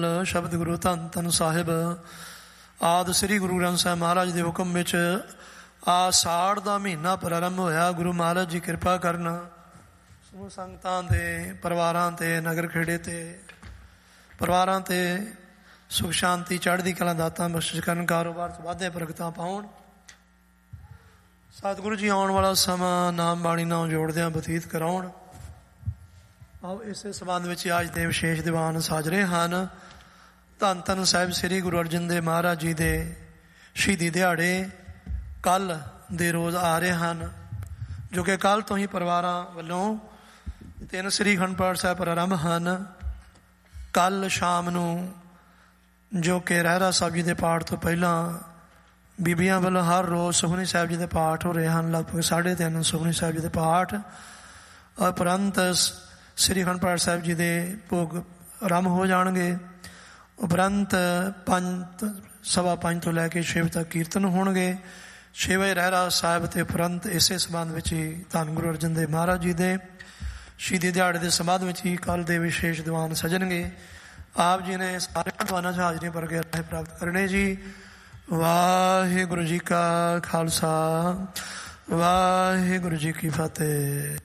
ਸ਼ਬਦ ਗੁਰੂ ਧੰਨ ਧੰਨ ਸਾਹਿਬ ਆਦਿ ਸ੍ਰੀ ਗੁਰੂ ਗ੍ਰੰਥ ਸਾਹਿਬ ਮਹਾਰਾਜ ਦੇ ਹੁਕਮ ਵਿੱਚ ਆਸ਼ਾੜ ਦਾ ਮਹੀਨਾ ਪ੍ਰਾਰੰਭ ਹੋਇਆ। ਗੁਰੂ ਮਹਾਰਾਜ ਜੀ ਕਿਰਪਾ ਕਰਨ ਸਮੂਹ ਸੰਗਤਾਂ ਦੇ ਪਰਿਵਾਰਾਂ 'ਤੇ, ਨਗਰ ਖੇੜੇ 'ਤੇ ਪਰਿਵਾਰਾਂ 'ਤੇ ਸੁਖ ਸ਼ਾਂਤੀ ਚੜ੍ਹਦੀ ਕਲਾ ਦਾਤਾਂ ਬਖਸ਼ਿਸ਼ ਕਰਨ, ਕਾਰੋਬਾਰ 'ਚ ਵਾਧੇ ਪ੍ਰਗਟਾਂ ਪਾਉਣ। ਸਤਿਗੁਰੂ ਜੀ ਆਉਣ ਵਾਲਾ ਸਮਾਂ ਨਾਮ ਬਾਣੀ ਨਾਲ ਜੋੜਦਿਆਂ ਬਤੀਤ ਕਰਾਉਣ। ਆਓ ਇਸੇ ਸੰਬੰਧ ਵਿੱਚ ਅੱਜ ਦੇ ਵਿਸ਼ੇਸ਼ ਦੀਵਾਨ ਸਾਜਰੇ ਹਨ। ਧੰਨ ਧੰਨ ਸਾਹਿਬ ਸ੍ਰੀ ਗੁਰੂ ਅਰਜਨ ਦੇਵ ਮਹਾਰਾਜ ਜੀ ਦੇ ਸ਼ਹੀਦੀ ਦਿਹਾੜੇ ਕੱਲ੍ਹ ਦੇ ਰੋਜ਼ ਆ ਰਹੇ ਹਨ, ਜੋ ਕਿ ਕੱਲ੍ਹ ਤੋਂ ਹੀ ਪਰਿਵਾਰਾਂ ਵੱਲੋਂ 3 ਸ੍ਰੀ ਅਖੰਡ ਪਾਠ ਸਾਹਿਬ ਪ੍ਰਾਰੰਭ ਹਨ। ਕੱਲ੍ਹ ਸ਼ਾਮ ਨੂੰ ਜੋ ਕਿ ਰਹਿਰਾਸ ਸਾਹਿਬ ਜੀ ਦੇ ਪਾਠ ਤੋਂ ਪਹਿਲਾਂ ਬੀਬੀਆਂ ਵੱਲੋਂ ਹਰ ਰੋਜ਼ ਸੁਖਮਨੀ ਸਾਹਿਬ ਜੀ ਦੇ ਪਾਠ ਹੋ ਰਹੇ ਹਨ। ਲਗਭਗ 3:30 ਸੁਖਮਨੀ ਸਾਹਿਬ ਜੀ ਦੇ ਪਾਠ ਉਪਰੰਤ ਸ੍ਰੀ ਅਖੰਡ ਪਾਠ ਸਾਹਿਬ ਜੀ ਦੇ ਭੋਗ ਆਰੰਭ ਹੋ ਜਾਣਗੇ। ਉਪਰੰਤ 5:15 ਤੋਂ ਲੈ ਕੇ 6 ਵਜੇ ਤੱਕ ਕੀਰਤਨ ਹੋਣਗੇ। 6 ਵਜੇ ਰਹਿਰਾਸ ਸਾਹਿਬ ਤੇ ਉਪਰੰਤ ਇਸੇ ਸੰਬੰਧ ਵਿੱਚ ਹੀ ਧੰਨ ਗੁਰੂ ਅਰਜਨ ਦੇਵ ਮਹਾਰਾਜ ਜੀ ਦੇ ਸ਼ਹੀਦੀ ਦਿਹਾੜੇ ਦੇ ਸੰਬੰਧ ਵਿੱਚ ਹੀ ਕੱਲ੍ਹ ਦੇ ਵਿਸ਼ੇਸ਼ ਦੀਵਾਨ ਸਜਣਗੇ। ਆਪ ਜੀ ਨੇ ਸਾਰੇ ਦੀਵਾਨਾਂ 'ਚ ਹਾਜ਼ਰੀ ਭਰ ਕੇ ਰਾਹ ਪ੍ਰਾਪਤ ਕਰਨੇ ਜੀ। ਵਾਹਿਗੁਰੂ ਜੀ ਕਾ ਖਾਲਸਾ, ਵਾਹਿਗੁਰੂ ਜੀ ਕੀ ਫਤਿਹ।